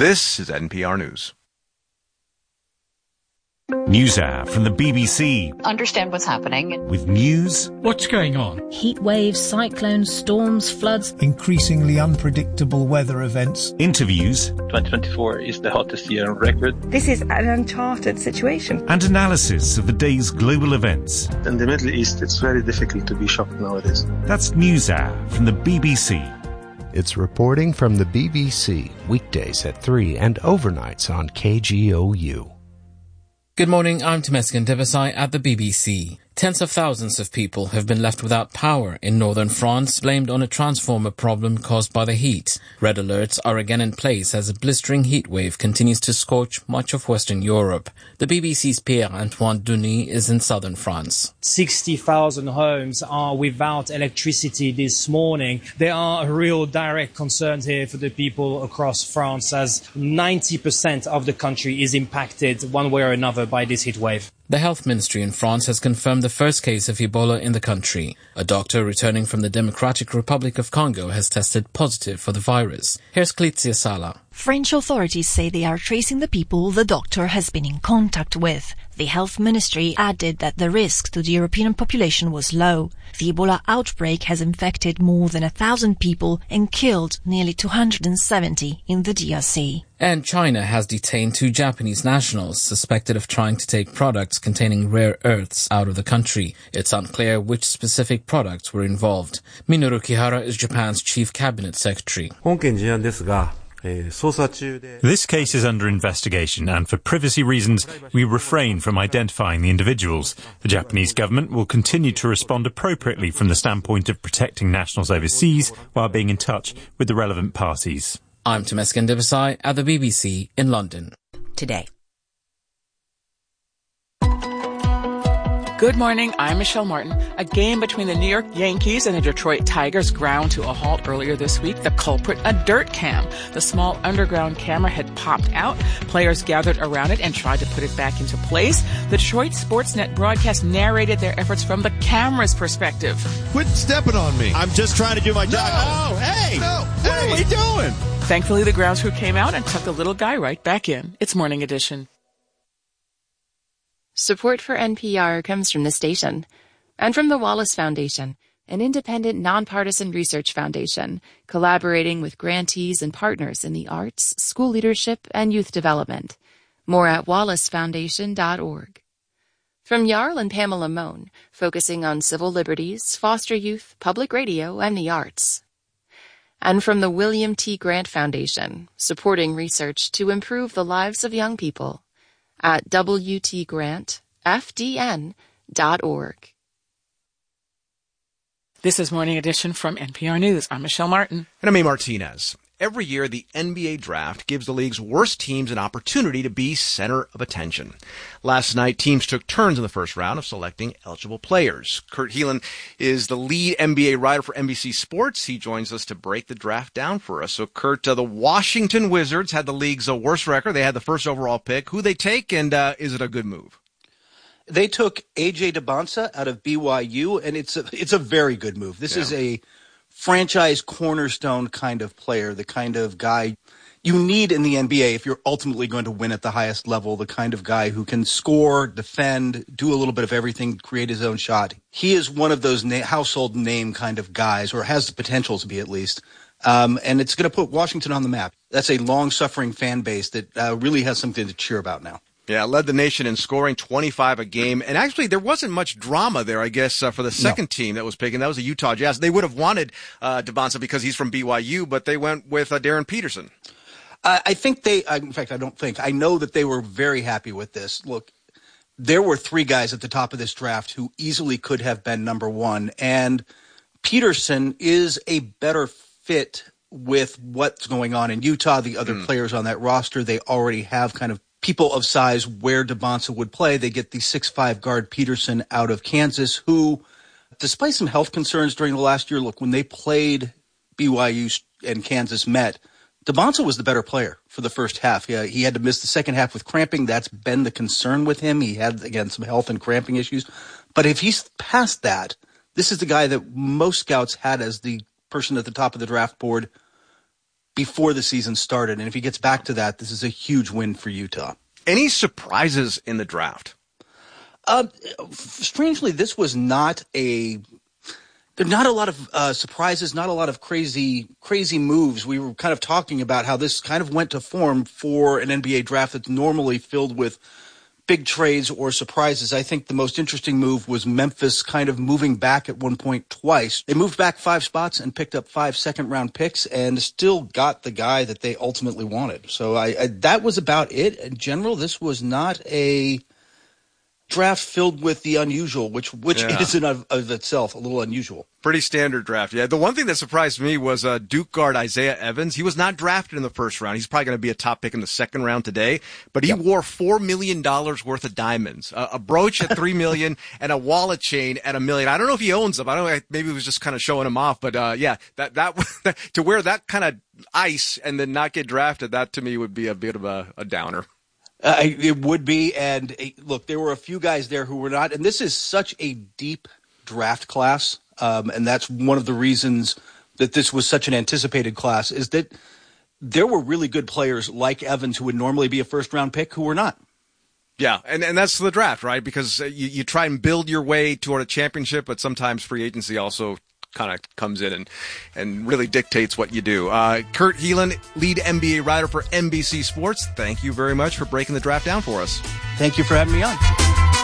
This is NPR News. NewsHour from the BBC. Understand what's happening. With news. What's going on? Heat waves, cyclones, storms, floods. Increasingly unpredictable weather events. Interviews. 2024 is the hottest year on record. This is an uncharted situation. And analysis of the day's global events. In the Middle East, it's very difficult to be shocked nowadays. That's NewsHour from the BBC. It's reporting from the BBC, weekdays at 3 and overnights on KGOU. Good morning, I'm Temesgen Devasai at the BBC. Tens of thousands of people have been left without power in northern France, blamed on a transformer problem caused by the heat. Red alerts are again in place as a blistering heat wave continues to scorch much of Western Europe. The BBC's Pierre-Antoine Denis is in southern France. 60,000 homes are without electricity this morning. There are real direct concerns here for the people across France, as 90% of the country is impacted one way or another by this heat wave. The health ministry in France has confirmed the first case of Ebola in the country. A doctor returning from the Democratic Republic of Congo has tested positive for the virus. Here's Clizia Sala. French authorities say they are tracing the people the doctor has been in contact with. The health ministry added that the risk to the European population was low. The Ebola outbreak has infected more than 1,000 people and killed nearly 270 in the DRC. And China has detained 2 Japanese nationals suspected of trying to take products containing rare earths out of the country. It's unclear which specific products were involved. Minoru Kihara is Japan's chief cabinet secretary. This case is under investigation, and for privacy reasons, we refrain from identifying the individuals. The Japanese government will continue to respond appropriately from the standpoint of protecting nationals overseas while being in touch with the relevant parties. I'm Temesgen Devasai at the BBC in London. Today. Good morning, I'm Michelle Martin. A game between the New York Yankees and the Detroit Tigers ground to a halt earlier this week. The culprit, a dirt cam. The small underground camera had popped out. Players gathered around it and tried to put it back into place. The Detroit Sportsnet broadcast narrated their efforts from the camera's perspective. Quit stepping on me. I'm just trying to do my job. No, hey! No, what are we doing? Thankfully, the grounds crew came out and took the little guy right back in. It's Morning Edition. Support for NPR comes from the station and from the Wallace Foundation, an independent, nonpartisan research foundation collaborating with grantees and partners in the arts, school leadership, and youth development. More at wallacefoundation.org. From Jarl and Pamela Mohn, focusing on civil liberties, foster youth, public radio, and the arts. And from the William T. Grant Foundation, supporting research to improve the lives of young people. At WTGrantFDN.org. This is Morning Edition from NPR News. I'm Michelle Martin. And I'm A. Martinez. Every year, the NBA draft gives the league's worst teams an opportunity to be center of attention. Last night, teams took turns in the first round of selecting eligible players. Kurt Helin is the lead NBA writer for NBC Sports. He joins us to break the draft down for us. So, Kurt, the Washington Wizards had the league's worst record. They had the first overall pick. Who they take, and is it a good move? They took A.J. Debonsa out of BYU, and it's a very good move. This is a franchise cornerstone kind of player, the kind of guy you need in the NBA if you're ultimately going to win at the highest level, the kind of guy who can score, defend, do a little bit of everything, create his own shot. He is one of those household name kind of guys, or has the potential to be at least, and it's going to put Washington on the map. That's a long-suffering fan base that really has something to cheer about now. Yeah, led the nation in scoring 25 a game. And actually, there wasn't much drama there, I guess, for the second team that was picking. That was the Utah Jazz. They would have wanted Debonsa because he's from BYU, but they went with Darren Peterson. I think I know that they were very happy with this. Look, there were 3 guys at the top of this draft who easily could have been number 1. And Peterson is a better fit with what's going on in Utah. The other players on that roster, they already have kind of people of size where Debonsa would play. They get the 6'5" guard Peterson out of Kansas, who, despite some health concerns during the last year, look, when they played BYU and Kansas met, Debonsa was the better player for the first half. He had to miss the second half with cramping. That's been the concern with him. He had, again, some health and cramping issues. But if he's past that, this is the guy that most scouts had as the person at the top of the draft board before the season started. And if he gets back to that, this is a huge win for Utah. Any surprises in the draft? Strangely, this was not there are not a lot of surprises, not a lot of crazy moves. We were kind of talking about how this kind of went to form for an NBA draft that's normally filled with big trades or surprises. I think the most interesting move was Memphis kind of moving back at one point twice. They moved back 5 spots and picked up 5 second-round picks and still got the guy that they ultimately wanted. So that was about it. In general, this was not a draft filled with the unusual, which is in of itself a little unusual. Pretty standard draft. Yeah. The one thing that surprised me was Duke guard Isaiah Evans. He was not drafted in the first round. He's probably going to be a top pick in the second round today, but he wore $4 million worth of diamonds, a brooch at $3 million and a wallet chain at $1 million. I don't know if he owns them. I don't know. Maybe he was just kind of showing them off, but that to wear that kind of ice and then not get drafted, that to me would be a bit of a downer. It would be, and look, there were a few guys there who were not, and this is such a deep draft class, and that's one of the reasons that this was such an anticipated class, is that there were really good players like Evans who would normally be a first-round pick who were not. Yeah, and that's the draft, right? Because you try and build your way toward a championship, but sometimes free agency also kind of comes in and really dictates what you do. Kurt Helin, lead NBA writer for NBC Sports, thank you very much for breaking the draft down for us. Thank you for having me on.